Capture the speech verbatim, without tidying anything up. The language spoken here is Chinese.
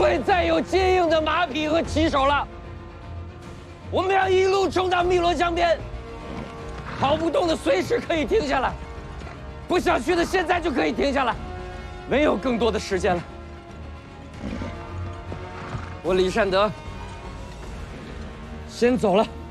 会再有接应的马匹和骑手了。我们要一路冲到汨罗江边，跑不动的随时可以停下来，不想去的现在就可以停下来，没有更多的时间了。我李善德先走了。